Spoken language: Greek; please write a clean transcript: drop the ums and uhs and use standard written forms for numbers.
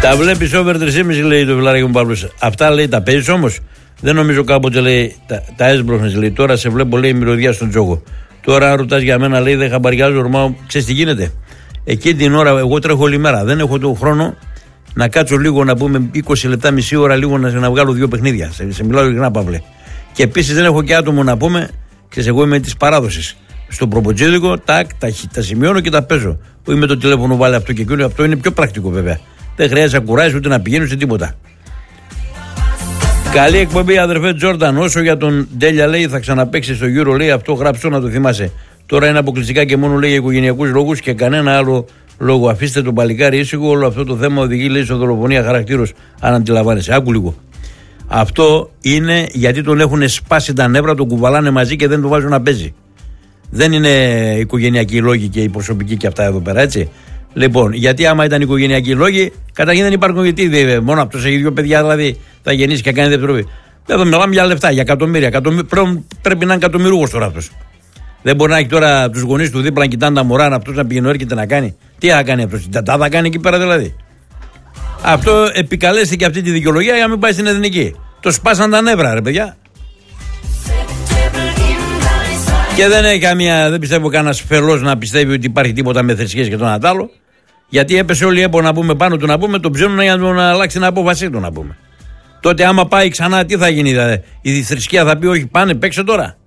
Τα βλέπεις over 3,5 λέει το φιλαράκι μου Παύλος. Αυτά λέει τα παίζεις όμως. Δεν νομίζω κάποτε λέει τα έσπροχνες λέει. Τώρα σε βλέπω λέει μυρωδιά στον τζόγο. Τώρα αν ρωτάς για μένα λέει δεν χαμπαριάζω ορμάω. Ξέρεις τι γίνεται. Εκεί την ώρα εγώ τρέχω όλη μέρα. Δεν έχω τον χρόνο να κάτσω λίγο να πούμε 20 λεπτά, μισή ώρα λίγο να βγάλω 2 παιχνίδια. Σε μιλάω ειλικρινά Παύλε. Και επίσης δεν έχω και άτομο να πούμε. Ξέρεις εγώ είμαι της παράδοσης. Στο προποτζίδικο τα σημειώνω και τα παίζω. Που είμαι το τηλέφωνο βάλει αυτό και εκείνο. Αυτό είναι πιο πρακτικό βέβαια. Δεν χρειάζεται να κουράζει ούτε να πηγαίνει ούτε τίποτα. Καλή εκπομπή, αδερφέ Τζόρνταν. Όσο για τον Ντέλια λέει θα ξαναπαίξει στο Euro, λέει αυτό γράψω να το θυμάσαι. Τώρα είναι αποκλειστικά και μόνο λέει για οικογενειακούς λόγους και κανένα άλλο λόγο. Αφήστε τον παλικάρι ήσυχο. Όλο αυτό το θέμα οδηγεί λέει σε δολοφονία χαρακτήρος. Αν αντιλαμβάνεσαι. Άκου λίγο. Αυτό είναι γιατί τον έχουν σπάσει τα νεύρα, τον κουβαλάνε μαζί και δεν τον βάζουν να παίζει. Δεν είναι οικογενειακοί λόγοι και οι προσωπικοί και αυτά εδώ πέρα, έτσι. Λοιπόν, γιατί άμα ήταν οικογενειακοί λόγοι, καταρχήν δεν υπάρχουν γιατί μόνο αυτό έχει 2 παιδιά, δηλαδή θα γεννήσει και κάνει δεύτερο. Εδώ μιλάμε για λεφτά, για εκατομμύρια. Πρέπει να είναι εκατομμυρούγος τώρα αυτό. Δεν μπορεί να έχει τώρα τους γονείς του δίπλα να κοιτάνε τα μωρά, αυτό να πηγαίνει έρχεται να κάνει. Τι θα κάνει αυτό, τα θα κάνει εκεί πέρα δηλαδή. Αυτό επικαλέστηκε αυτή τη δικαιολογία για να μην πάει στην εθνική. Το σπάσαν τα νεύρα, ρε παιδιά. Και δεν πιστεύω κανένα φελός να πιστεύει ότι υπάρχει τίποτα με θρησκείες και τον Ατάλο. Γιατί έπεσε όλη η ΕΠΟ να πούμε πάνω του να πούμε, τον ψήνουν για να αλλάξει την απόφασή του να πούμε. Τότε άμα πάει ξανά, τι θα γίνει, δηλαδή. Η θρησκεία θα πει όχι, πάνε, παίξε τώρα.